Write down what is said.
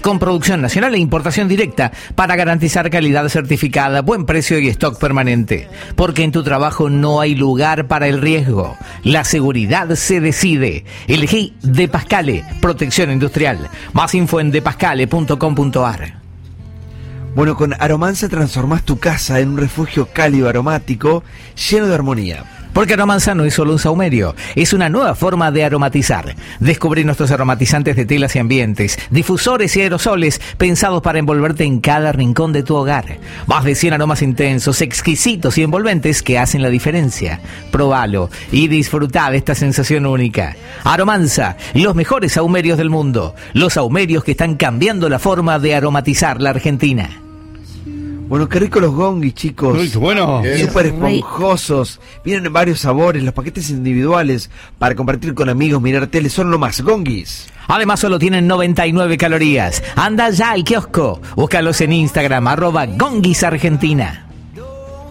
con producción nacional e importación directa para garantizar calidad certificada, buen precio y stock permanente. Porque en tu trabajo no hay lugar para el riesgo. La seguridad se decide. Elegí De Pascale, protección industrial. Más info en depascale.com.ar. Bueno, con Aromansa transformás tu casa en un refugio cálido, aromático, lleno de armonía. Porque Aromansa no es solo un saumerio, es una nueva forma de aromatizar. Descubrí nuestros aromatizantes de telas y ambientes, difusores y aerosoles pensados para envolverte en cada rincón de tu hogar. Más de 100 aromas intensos, exquisitos y envolventes que hacen la diferencia. Probalo y disfrutá de esta sensación única. Aromansa, los mejores saumerios del mundo. Los saumerios que están cambiando la forma de aromatizar la Argentina. Bueno, qué rico los gongis, chicos. Uy, qué bueno. Súper esponjosos. Vienen en varios sabores, los paquetes individuales para compartir con amigos, mirar tele, son lo más. Gongis. Además solo tienen 99 calorías. Anda ya al kiosco. Búscalos en Instagram, @gonguisargentina.